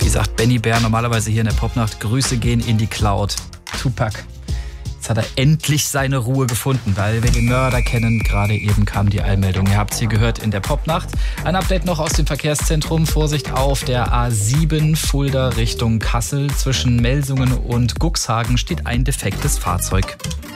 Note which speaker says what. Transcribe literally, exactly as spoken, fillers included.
Speaker 1: sagt Benny Bär normalerweise hier in der Popnacht, Grüße gehen in die Cloud. Tupac. Jetzt hat er endlich seine Ruhe gefunden, weil wir den Mörder kennen. Gerade eben kam die Eilmeldung. Ihr habt es hier gehört in der Popnacht. Ein Update noch aus dem Verkehrszentrum. Vorsicht auf der A sieben Fulda Richtung Kassel. Zwischen Melsungen und Guxhagen steht ein defektes Fahrzeug.